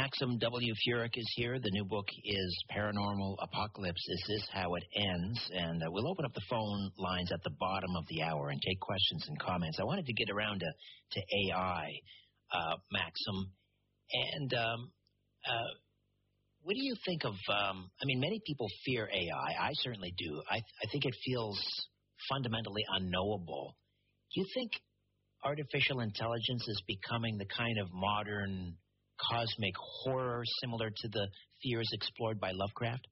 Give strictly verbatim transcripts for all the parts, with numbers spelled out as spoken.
Maxim W. Furyk is here. The new book is Paranormal Apocalypse. Is This How It Ends? And uh, we'll open up the phone lines at the bottom of the hour and take questions and comments. I wanted to get around to, to A I, uh, Maxim. And um, uh, what do you think of, um, I mean, many people fear A I. I certainly do. I, I think it feels fundamentally unknowable. Do you think artificial intelligence is becoming the kind of modern cosmic horror similar to the fears explored by Lovecraft?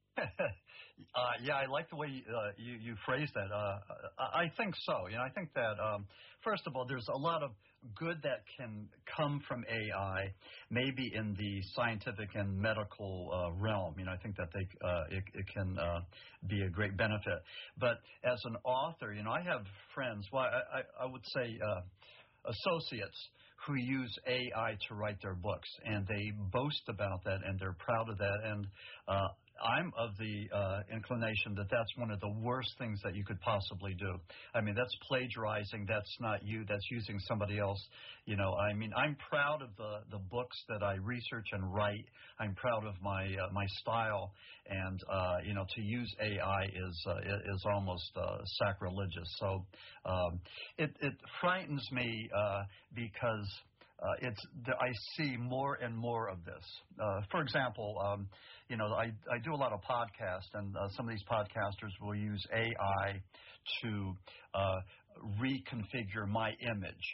uh, yeah, I like the way uh, you, you phrased that. Uh, I think so. You know, I think that, um, first of all, there's a lot of good that can come from A I, maybe in the scientific and medical uh, realm. You know, I think that they, uh, it, it can uh, be a great benefit. But as an author, you know, I have friends, well, I, I, I would say uh, associates who use A I to write their books, and they boast about that, and they're proud of that, and uh, I'm of the uh, inclination that that's one of the worst things that you could possibly do. I mean, that's plagiarizing. That's not you. That's using somebody else. You know, I mean, I'm proud of the, the books that I research and write. I'm proud of my uh, my style, and uh, you know, to use A I is uh, is almost uh, sacrilegious. So um, it it frightens me uh, because. Uh, it's I see more and more of this. Uh, for example, um, you know, I, I do a lot of podcasts, and uh, some of these podcasters will use A I to uh, reconfigure my image,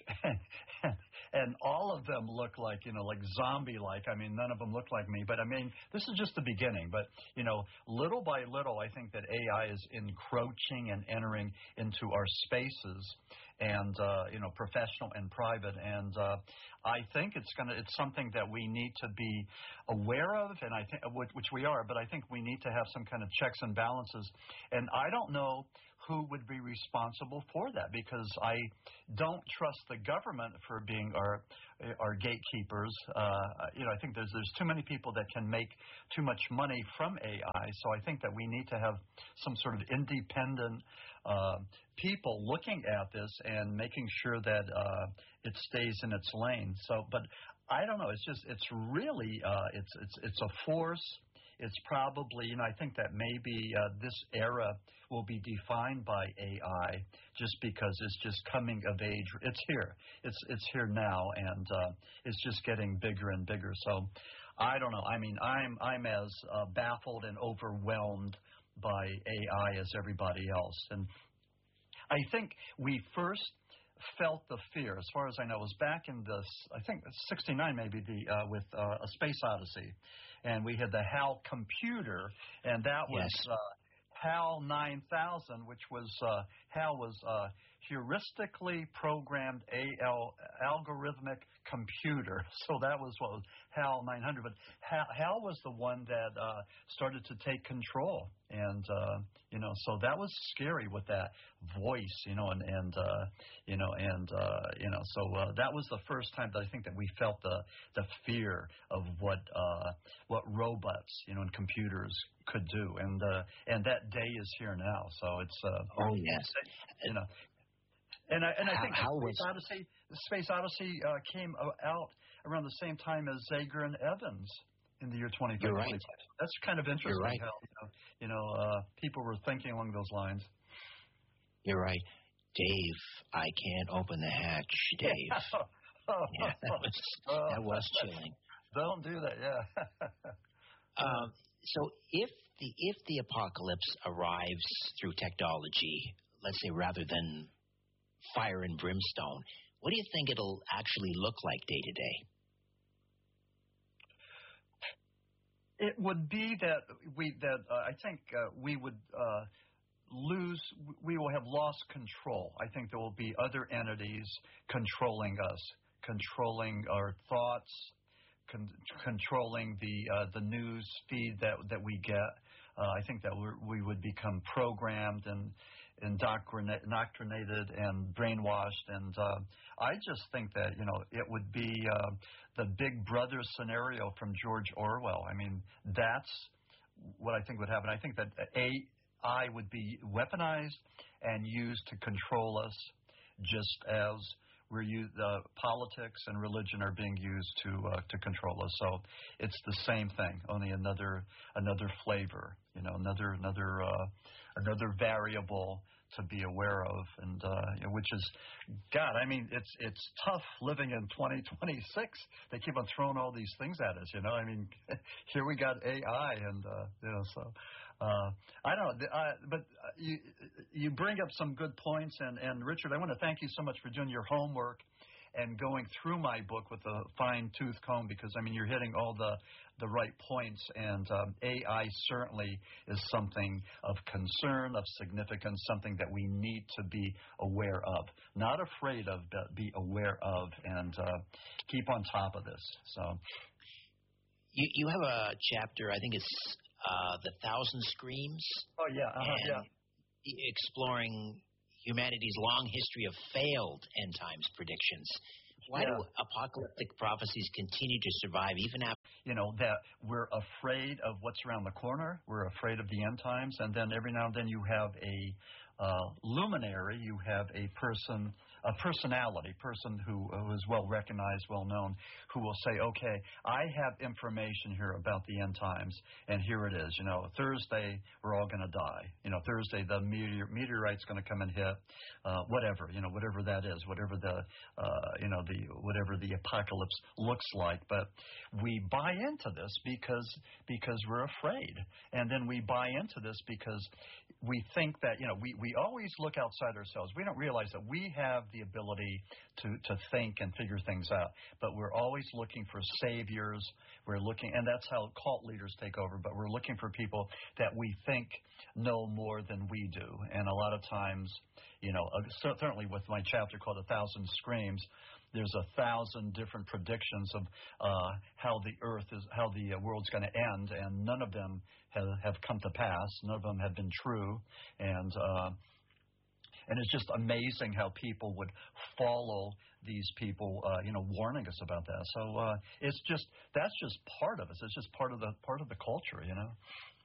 and all of them look like, you know, like zombie-like. I mean, none of them look like me, but I mean, this is just the beginning. But you know, little by little, I think that A I is encroaching and entering into our spaces, and uh, you know, professional and private, and uh, I think it's gonna it's something that we need to be aware of, and I think which we are, but I think we need to have some kind of checks and balances, and I don't know who would be responsible for that, because I don't trust the government for being our our gatekeepers. Uh, you know, I think there's there's too many people that can make too much money from A I, so I think that we need to have some sort of independent uh, people looking at this and making sure that uh, it stays in its lane. So, but I don't know. It's just it's really uh, it's it's it's a force. It's probably, you know, I think that maybe uh, this era will be defined by A I just because it's just coming of age. It's here. It's it's here now, and uh, it's just getting bigger and bigger. So I don't know. I mean, I'm I'm as uh, baffled and overwhelmed by A I as everybody else. And I think we first felt the fear, as far as I know, was back in the, I think, sixty-nine maybe, the uh, with uh, A Space Odyssey. And we had the HAL computer, and that was yes. uh, HAL nine thousand, which was, uh, HAL was uh, heuristically programmed A L, algorithmic computer. So that was what was HAL nine hundred. But HAL, HAL was the one that uh, started to take control. And, uh, you know, so that was scary with that voice, you know, and, and uh, you know, and, uh, you know, so uh, that was the first time that I think that we felt the, the fear of what, uh, what robots, you know, and computers could do. And, uh, and that day is here now. So it's, uh, oh, yes. You know, and I, and I think how, how Space was... Odyssey, Space Odyssey uh, came out around the same time as Zager and Evans in the year twenty fifty. You're right. That's kind of interesting. You're right. How, you know, you know uh, people were thinking along those lines. You're right. Dave, I can't open the hatch, Dave. Yeah, that was, that was chilling. Don't do that, yeah. uh, so if the if the apocalypse arrives through technology, let's say rather than fire and brimstone, what do you think it'll actually look like day to day? It would be that we that uh, I think uh, we would uh, lose. We will have lost control. I think there will be other entities controlling us, controlling our thoughts, con- controlling the uh, the news feed that that we get. Uh, I think that we're, we would become programmed and indoctrinated, indoctrinated and brainwashed. And uh, I just think that, you know, it would be uh, the Big Brother scenario from George Orwell. I mean, that's what I think would happen. I think that A I would be weaponized and used to control us, just as we're u- uh, politics and religion are being used to uh, to control us. So it's the same thing, only another another flavor, you know, another another uh, another variable to be aware of, and uh, you know, which is, God, I mean, it's it's tough living in twenty twenty-six. They keep on throwing all these things at us, you know. I mean, here we got A I, and uh, you know, so uh, I don't know, uh, but you you bring up some good points, and and Richard, I want to thank you so much for doing your homework and going through my book with a fine-tooth comb, because I mean, you're hitting all the the right points, and um, A I certainly is something of concern, of significance, something that we need to be aware of, not afraid of, but be aware of, and uh, keep on top of this. So, you you have a chapter, I think it's uh, The Thousand Screams. Oh yeah, uh-huh, and yeah. exploring humanity's long history of failed end times predictions. Why yeah. do apocalyptic prophecies continue to survive even after? You know, that we're afraid of what's around the corner. We're afraid of the end times. And then every now and then you have a uh, luminary, you have a person, a personality, person who, who is well recognized, well known, who will say, okay, I have information here about the end times, and here it is. You know, Thursday, we're all going to die. You know, Thursday, the meteor, meteorite's going to come and hit, uh, whatever, you know, whatever that is, whatever the, uh, you know, the whatever the apocalypse looks like. But we buy into this because because we're afraid. And then we buy into this because we think that, you know, we, we always look outside ourselves. We don't realize that we have the ability to, to think and figure things out. But we're always looking for saviors. We're looking, and that's how cult leaders take over, but we're looking for people that we think know more than we do. And a lot of times, you know, uh, certainly with my chapter called A Thousand Screams, there's a thousand different predictions of uh, how the earth is, how the uh, world's going to end, and none of them have, have come to pass. None of them have been true, and uh, and it's just amazing how people would follow these people, uh, you know, warning us about that. So uh, it's just that's just part of us. It's just part of the part of the culture, you know.